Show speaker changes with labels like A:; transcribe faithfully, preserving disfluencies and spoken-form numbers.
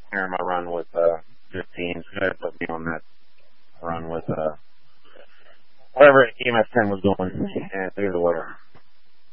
A: during my run with uh, fifteen. So that put me on that run with uh, wherever E M S ten was going, and through the water.